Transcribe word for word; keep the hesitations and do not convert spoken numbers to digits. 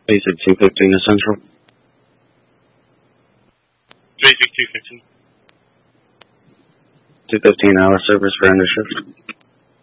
Basic two fifteen Essential. Basic two fifteen. two fifteen hour service for end of shift.